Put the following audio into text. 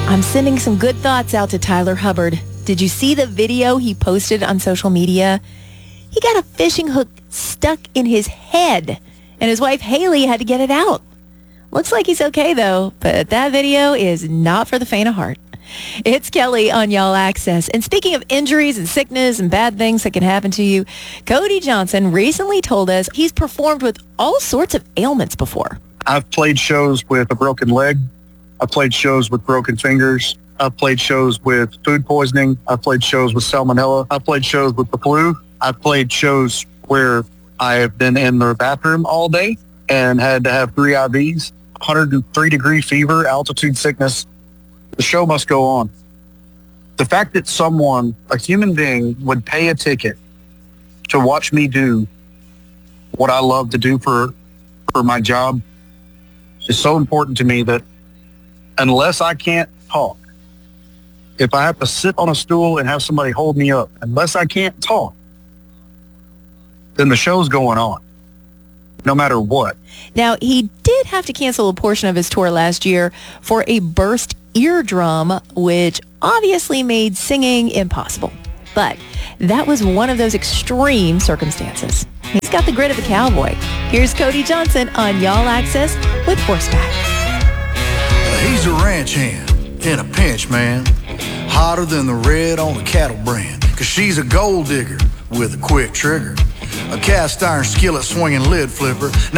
I'm sending some good thoughts out to Tyler Hubbard. Did you see the video he posted on social media? He got a fishing hook stuck in his head, and his wife Haley had to get it out. Looks like he's okay, though, but that video is not for the faint of heart. It's Kelly on Y'all Access. And speaking of injuries and sickness and bad things that can happen to you, Cody Johnson recently told us he's performed with all sorts of ailments before. I've played shows with a broken leg. I've played shows with broken fingers. I've played shows with food poisoning. I've played shows with salmonella. I've played shows with the flu. I've played shows where I have been in the bathroom all day and had to have 3 IVs, 103-degree fever, altitude sickness. The show must go on. The fact that someone, a human being, would pay a ticket to watch me do what I love to do for my job is so important to me that unless I can't talk, if I have to sit on a stool and have somebody hold me up, unless I can't talk, then the show's going on, no matter what. Now, he did have to cancel a portion of his tour last year for a burst eardrum, which obviously made singing impossible. But that was one of those extreme circumstances. He's got the grit of a cowboy. Here's Cody Johnson on Y'all Access with Horseback. He's a ranch hand in a pinch, man. Hotter than the red on a cattle brand. 'Cause she's a gold digger with a quick trigger. A cast iron skillet swinging lid flipper. Now